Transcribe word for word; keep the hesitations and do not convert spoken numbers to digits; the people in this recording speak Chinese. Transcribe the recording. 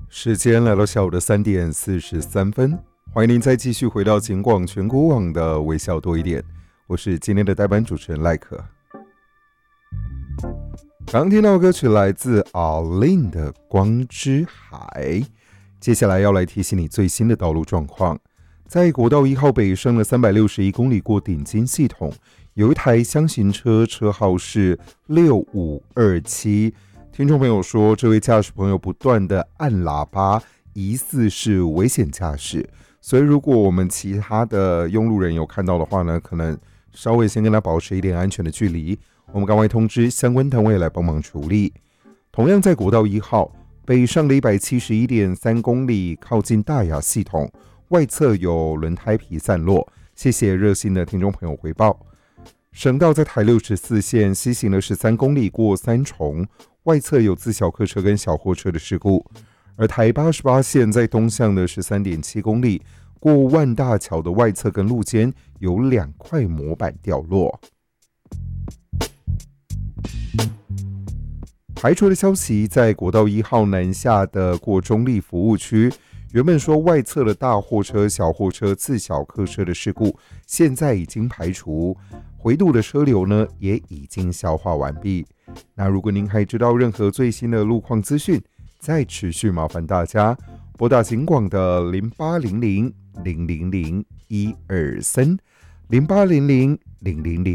时间来到下午的三点四十三分，欢迎您再继续回到警广全国网的微笑多一点，我是今天的代班主持人赖可。刚听到的歌曲来自 Arlene 的《光之海》，接下来要来提醒你最新的道路状况。在国道一号北上的三百六十一公里过顶金系统，有一台厢型车，车号是六五二七。听众朋友说，这位驾驶朋友不断的按喇叭，疑似是危险驾驶，所以如果我们其他的用路人有看到的话呢，可能稍微先跟他保持一点安全的距离，我们赶快通知相关单位来帮忙处理。同样在国道一号北上的一百七十一点三公里，靠近大雅系统，外侧有轮胎皮散落，谢谢热心的听众朋友回报。省道在台六十四线西行了十三公里过三重，外侧有自小客车跟小货车的事故，而台八十八线在东向的 十三点七公里过万大桥的外侧跟路肩有两块模板掉落。排除的消息，在国道一号南下的过中立服务区，原本说外侧的大货车、小货车、自小客车的事故，现在已经排除，回渡的车流呢也已经消化完毕。那如果您还知道任何最新的路况资讯，再持续麻烦大家拨打警广的零八零零零零零一二三零八零零零零零。